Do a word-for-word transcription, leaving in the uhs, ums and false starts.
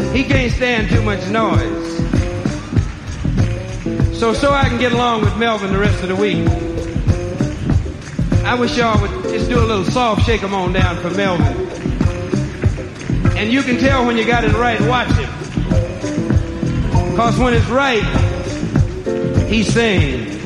He can't stand too much noise. So, so I can get along with Melvin the rest of the week, I wish y'all would just do a little soft shake 'em on down for Melvin. And you can tell when you got it right, watch him. Cause when it's right, he sings.